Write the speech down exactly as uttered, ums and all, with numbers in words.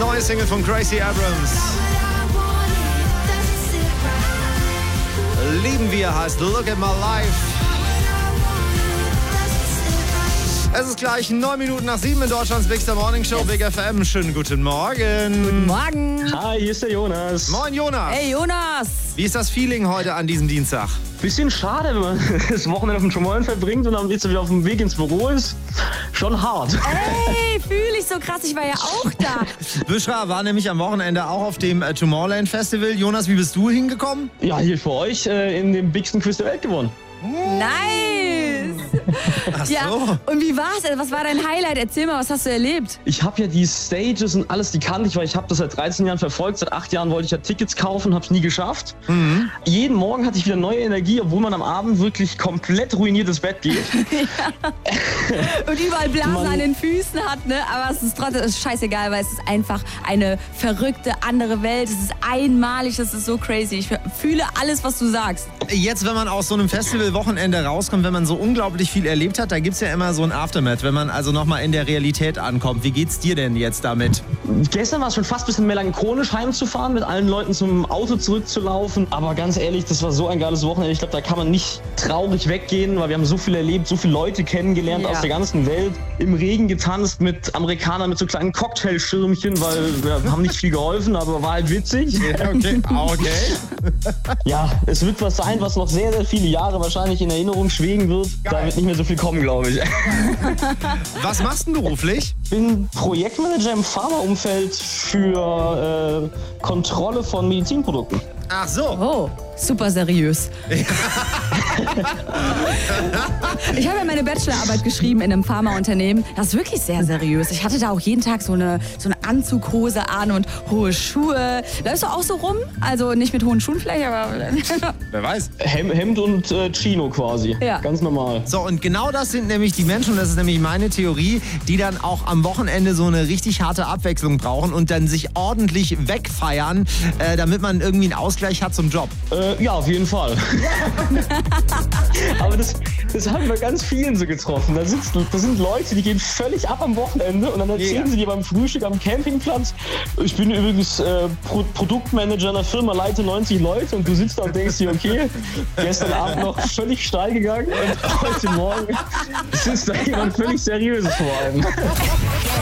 Neue Single von Gracie Abrams. Lieben wir heißt Look at My Life. Es ist gleich neun Minuten nach sieben in Deutschlands Big Star Morning Show, yes. Big F M. Schönen guten Morgen. Guten Morgen. Hi, hier ist der Jonas. Moin Jonas. Hey Jonas. Wie ist das Feeling heute an diesem Dienstag? Bisschen schade, wenn man das Wochenende auf dem Trommeln verbringt und dann jetzt wieder auf dem Weg ins Büro ist. Schon hart. Ey, fühle ich so krass. Ich war ja auch da. Bushra war nämlich am Wochenende auch auf dem äh, Tomorrowland Festival. Jonas, wie bist du hingekommen? Ja, hier für euch äh, in dem bigsten Quiz der Welt gewonnen. Nice. Ach so. Ja, und wie war's? Was war dein Highlight? Erzähl mal, was hast du erlebt? Ich habe ja die Stages und alles, die kannte ich, weil ich habe das seit dreizehn Jahren verfolgt. Seit acht Jahren wollte ich ja Tickets kaufen, habe es nie geschafft. Mhm. Jeden Morgen hatte ich wieder neue Energie, obwohl man am Abend wirklich komplett ruiniert ins Bett geht. Ja. Und überall Blasen man an den Füßen hat, ne? Aber es ist trotzdem es ist scheißegal, weil es ist einfach eine verrückte andere Welt. Es ist einmalig, das ist so crazy. Ich fühle alles, was du sagst. Jetzt, wenn man aus so einem Festivalwochenende rauskommt, wenn man so unglaublich viel erlebt hat, da gibt es ja immer so ein Aftermath, wenn man also nochmal in der Realität ankommt. Wie geht's dir denn jetzt damit? Gestern war es schon fast ein bisschen melancholisch, heimzufahren, mit allen Leuten zum Auto zurückzulaufen. Aber ganz ehrlich, das war so ein geiles Wochenende. Ich glaube, da kann man nicht traurig weggehen, weil wir haben so viel erlebt, so viele Leute kennengelernt, ja, aus der ganzen Welt. Im Regen getanzt mit Amerikanern mit so kleinen Cocktailschirmchen, weil wir haben nicht viel geholfen, aber war halt witzig. Okay, okay. Ja, es wird was sein, was noch sehr, sehr viele Jahre wahrscheinlich in Erinnerung schweben wird. Geil. Da wird nicht mehr so viel kommen, glaube ich. Was machst du beruflich? Ich bin Projektmanager im Pharmaumfeld für äh, Kontrolle von Medizinprodukten. Ach so. Oh, super seriös. Ich habe ja meine Bachelorarbeit geschrieben in einem Pharmaunternehmen. Das ist wirklich sehr seriös. Ich hatte da auch jeden Tag so eine, so eine Anzughose an und hohe Schuhe. Läufst du auch so rum? Also nicht mit hohen Schuhen vielleicht, aber... Wer weiß. Hem Hemd und äh, Chino quasi. Ja. Ganz normal. So, und genau das sind nämlich die Menschen, und das ist nämlich meine Theorie, die dann auch am Wochenende so eine richtig harte Abwechslung brauchen und dann sich ordentlich wegfeiern, äh, damit man irgendwie einen Ausgleich hat zum Job. Äh, ja, auf jeden Fall. Aber das, das haben wir ganz vielen so getroffen. Da, sitzt, da sind Leute, die gehen völlig ab am Wochenende und dann erzählen yeah. sie dir beim Frühstück am Campingplatz, ich bin übrigens äh, Pro Produktmanager einer Firma, leite neunzig Leute, und du sitzt da und denkst dir, okay, gestern Abend noch völlig steil gegangen und heute Morgen sitzt da jemand völlig Seriöses vor allem.